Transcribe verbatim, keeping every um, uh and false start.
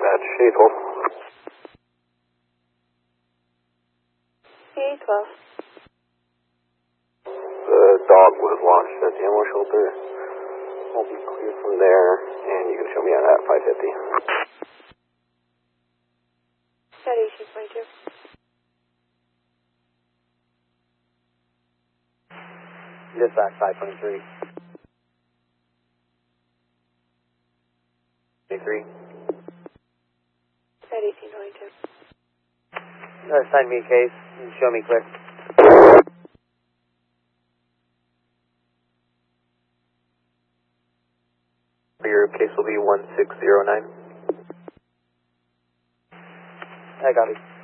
Dispatch, eight twelve. eight twelve. The dog was launched at the ammo shelter. Won't be clear from there, and you can show me on that five fifty. At eighteen twenty-two. Dispatch five twenty-three. twenty-three. At eighteen twenty-two. Uh, sign me a case and show me quick. Your case will be one six zero nine. I got it.